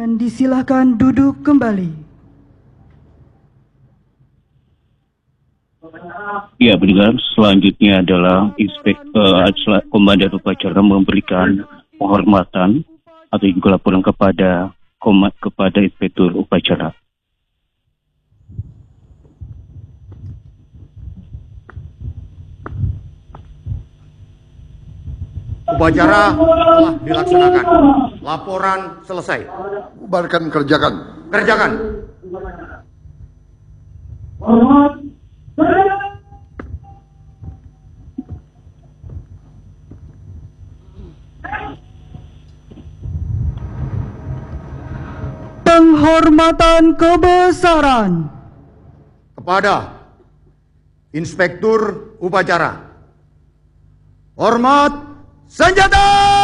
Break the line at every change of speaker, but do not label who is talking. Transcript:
Dan disilakan duduk kembali.
Ya, pendengar, selanjutnya adalah Komandan Upacara memberikan penghormatan atau juga laporan kepada Inspektur Upacara.
Upacara telah dilaksanakan. Laporan selesai.
Bubarkan, kerjakan.
Kerjakan.
Penghormatan kebesaran
Kepada Inspektur Upacara. Hormat senjata!